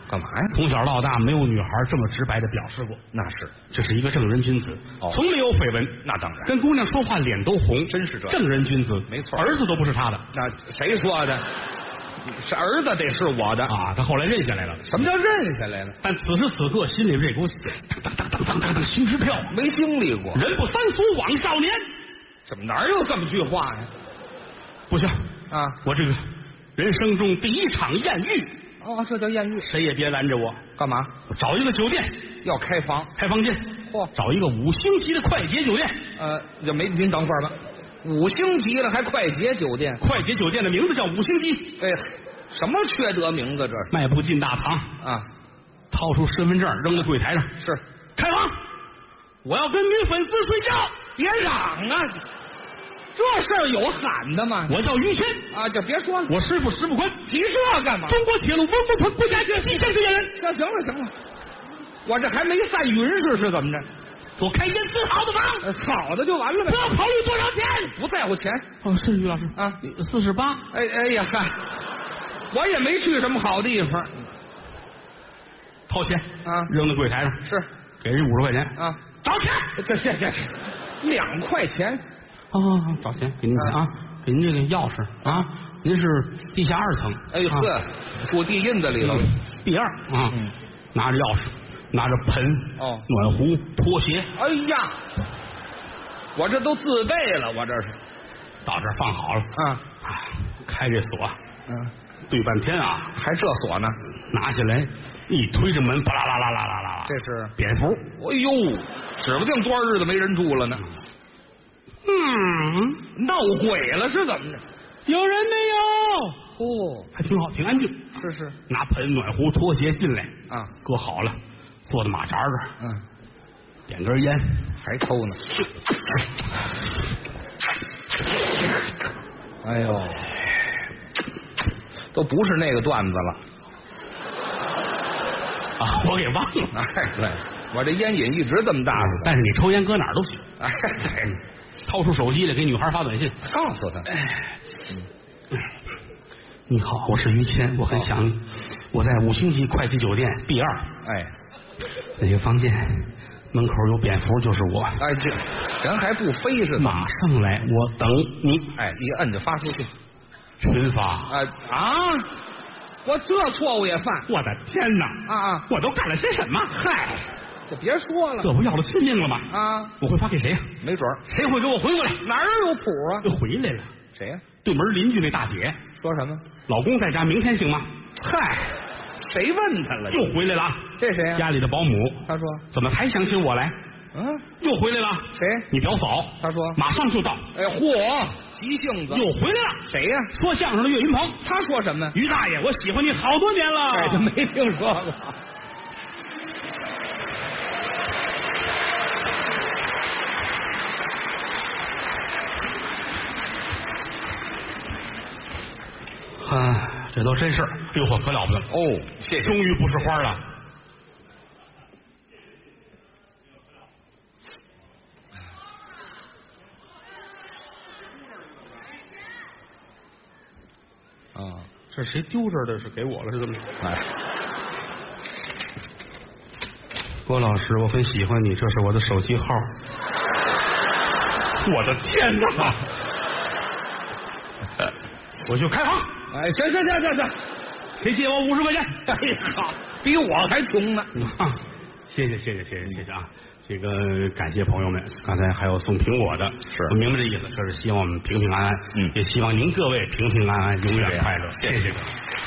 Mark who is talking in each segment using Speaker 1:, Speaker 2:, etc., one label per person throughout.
Speaker 1: 干嘛呀？
Speaker 2: 从小到大，没有女孩这么直白的表示过。
Speaker 1: 那是，
Speaker 2: 这是一个正人君子，从没有绯闻。
Speaker 1: 那当然，
Speaker 2: 跟姑娘说话脸都红，
Speaker 1: 真是这
Speaker 2: 正人君子，
Speaker 1: 没错。
Speaker 2: 儿子都不是他的，
Speaker 1: 那谁说的？是儿子得是我的
Speaker 2: 啊！他后来认下来了。
Speaker 1: 什么叫认下来了？
Speaker 2: 但此时此刻心里这股当心支跳，
Speaker 1: 没经历过。
Speaker 2: 人不三俗枉少年，
Speaker 1: 怎么哪有这么句话呀？
Speaker 2: 不行
Speaker 1: 啊！
Speaker 2: 我这个人生中第一场艳遇。
Speaker 1: 哦，这叫艳遇，
Speaker 2: 谁也别拦着我。
Speaker 1: 干嘛？
Speaker 2: 我找一个酒店，
Speaker 1: 要开房
Speaker 2: 间。
Speaker 1: 嚯，
Speaker 2: 找一个5星级的快捷酒店。
Speaker 1: 就没您等会儿吧。5星级了还快捷酒店？
Speaker 2: 快捷酒店的名字叫5星级。
Speaker 1: 哎，什么缺德名字这是？
Speaker 2: 迈步进大堂
Speaker 1: 啊，
Speaker 2: 掏出身份证扔在柜台上。
Speaker 1: 是，
Speaker 2: 开房，我要跟女粉丝睡觉。
Speaker 1: 别嚷啊！这事儿有喊的吗？
Speaker 2: 我叫于谦
Speaker 1: 啊，就别说了。
Speaker 2: 我师傅石富宽，
Speaker 1: 提这干嘛？
Speaker 2: 中国铁路文物团国家级气象学员。
Speaker 1: 这行了，我这还没散云是怎么着？
Speaker 2: 我开一间最好的房，
Speaker 1: 好的就完了呗。
Speaker 2: 不要考虑多少钱，
Speaker 1: 不在乎钱。
Speaker 2: 哦，是于老师
Speaker 1: 啊
Speaker 2: ，48。
Speaker 1: 哎呀嗨，我也没去什么好地方。
Speaker 2: 掏钱
Speaker 1: 啊，
Speaker 2: 扔在柜台上。
Speaker 1: 是，
Speaker 2: 给人50块钱
Speaker 1: 啊，
Speaker 2: 找钱。
Speaker 1: 这2块钱。
Speaker 2: 哦，找钱给您啊，给您这个钥匙啊，您是地下2层。
Speaker 1: 哎呦呵，住地印子里头。
Speaker 2: 第2啊，拿着钥匙，拿着盆暖壶、拖鞋。
Speaker 1: 哎呀，我这都自备了，我这是
Speaker 2: 到这儿放好了
Speaker 1: 啊，
Speaker 2: 开这锁，对半天啊，
Speaker 1: 还这锁呢，
Speaker 2: 拿下来一推着门，巴啦啦啦啦啦啦，
Speaker 1: 这是
Speaker 2: 蝙蝠。
Speaker 1: 哎呦，指不定多少日子没人住了呢。闹鬼了是怎么着？
Speaker 2: 有人没有？
Speaker 1: 哦，
Speaker 2: 还挺好，挺安静。
Speaker 1: 是，
Speaker 2: 拿盆、暖壶、拖鞋进来
Speaker 1: 啊，
Speaker 2: 搁好了，坐在马扎这儿，点根烟，
Speaker 1: 还抽呢。哎呦，都不是那个段子了
Speaker 2: 啊！我给忘了。
Speaker 1: 哎，对，我这烟瘾一直这么大似的。
Speaker 2: 但是你抽烟搁哪儿都行。
Speaker 1: 哎，
Speaker 2: 掏出手机来给女孩发短信，
Speaker 1: 告诉她：
Speaker 2: 你好，我是于谦，我很想你，我在5星级快捷酒店 B2。
Speaker 1: 哎，
Speaker 2: 那个房间门口有蝙蝠，就是我。
Speaker 1: 哎，这人还不飞似的。
Speaker 2: 马上来，我等你。
Speaker 1: 哎，一摁就发出去，
Speaker 2: 群发。
Speaker 1: 我这错误也犯。
Speaker 2: 我的天哪！我都干了些什么？
Speaker 1: 嗨，就别说了，
Speaker 2: 这不要了亲命了吗？我会发给谁呀？
Speaker 1: 没准
Speaker 2: 谁会给我回过来？
Speaker 1: 哪儿有谱啊？
Speaker 2: 又回来了。
Speaker 1: 谁呀？
Speaker 2: 对门邻居那大姐。
Speaker 1: 说什么？
Speaker 2: 老公在家，明天行吗？
Speaker 1: 嗨，谁问他了？
Speaker 2: 又回来了。
Speaker 1: 这谁呀？
Speaker 2: 家里的保姆。
Speaker 1: 他说
Speaker 2: 怎么还想请我来？又回来了。
Speaker 1: 谁？
Speaker 2: 你表嫂。
Speaker 1: 他说
Speaker 2: 马上就到。
Speaker 1: 哎，嚯，急性子。
Speaker 2: 又回来了。
Speaker 1: 谁呀？
Speaker 2: 说相声的岳云鹏。
Speaker 1: 他说什么？
Speaker 2: 于大爷，我喜欢你好多年了。
Speaker 1: 哎，这没听说过。
Speaker 2: 这都真事儿。哎呦，可了不得了。
Speaker 1: 哦，谢谢。
Speaker 2: 终于不是花了。这谁丢这儿的？是给我了是怎么着？郭老师，我很喜欢你，这是我的手机号。我的天哪！我去开房。
Speaker 1: 哎，行，
Speaker 2: 谁借我50块钱？
Speaker 1: 哎呀，比我还穷呢。
Speaker 2: 谢谢啊！这个感谢朋友们，刚才还有送苹果的，我明白这意思，这是希望我们平平安安，也希望您各位平平安安，永远快乐。谢谢。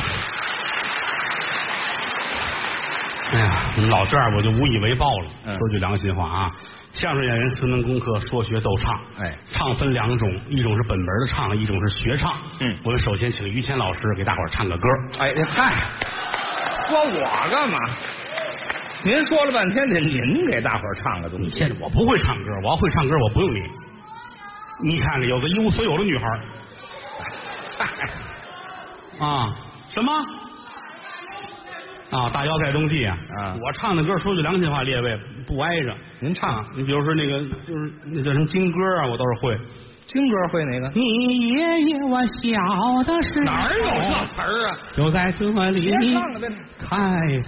Speaker 2: 哎呀，我们老这样我就无以为报了。说句良心话啊，相声演员4门功课，说学逗唱。唱分2种，一种是本门的唱，一种是学唱。我们首先请于谦老师给大伙儿唱个歌。
Speaker 1: 哎嗨，说我干嘛？您说了半天得您给大伙儿唱个东西。
Speaker 2: 你现在我不会唱歌，我要会唱歌我不用你。你看看有个一无所有的女孩什么大腰在冬季啊！我唱的歌说句良心话，列位不挨着。
Speaker 1: 您唱，
Speaker 2: 你比如说那个就是那叫什么京歌啊，我倒是会。
Speaker 1: 京歌会哪个？
Speaker 2: 你爷爷我小的时候
Speaker 1: 哪儿有这词儿啊？
Speaker 2: 就在这里
Speaker 1: 别唱了，别
Speaker 2: 开